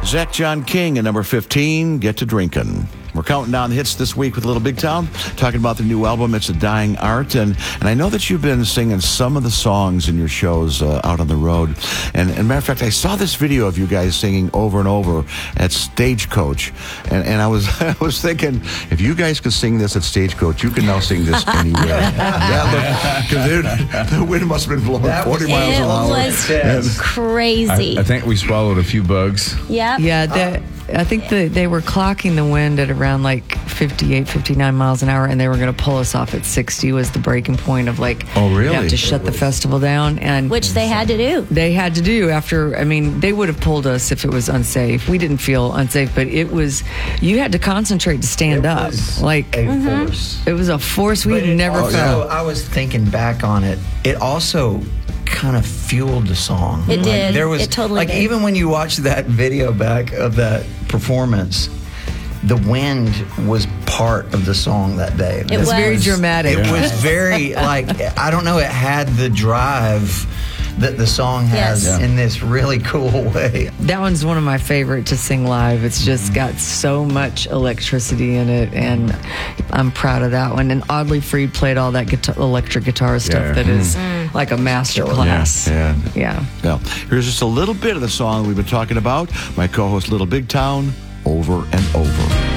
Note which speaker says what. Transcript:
Speaker 1: Zach John King at number 15, Get to Drinkin'. We're counting down the hits this week with Little Big Town, talking about the new album, It's a Dying Art. And I know that you've been singing some of the songs in your shows out on the road. And matter of fact, I saw this video of you guys singing Over and Over at Stagecoach. And I was I was thinking, if you guys could sing this at Stagecoach, you can now sing this anywhere. Because the wind must have been blowing 40 miles an hour.
Speaker 2: It was crazy.
Speaker 3: I think we swallowed a few bugs.
Speaker 2: Yep.
Speaker 4: Yeah, I think they were clocking the wind at around like 58, 59 miles an hour, and they were going to pull us off at 60 was the breaking point of like,
Speaker 1: oh, really?
Speaker 4: You have to shut the festival down. And
Speaker 2: which they had to do.
Speaker 4: They had to do after, I mean, they would have pulled us if it was unsafe. We didn't feel unsafe, but it was, you had to concentrate to stand up. Like,
Speaker 5: a force.
Speaker 4: It was a force we'd never felt.
Speaker 5: I was thinking back on it. It also kind of fueled the song.
Speaker 2: It did.
Speaker 5: There was,
Speaker 2: it totally did.
Speaker 5: Even when you watch that video back of that performance, the wind was part of the song that day.
Speaker 2: It was
Speaker 4: very dramatic.
Speaker 5: It was very, like, I don't know, it had the drive that the song has in this really cool way.
Speaker 4: That one's one of my favorite to sing live. It's just got so much electricity in it, and I'm proud of that one. And Audley Freed played all that electric guitar stuff that is like a master class.
Speaker 1: Yeah. Well, here's just a little bit of the song we've been talking about. My co-host, Little Big Town, Over and Over.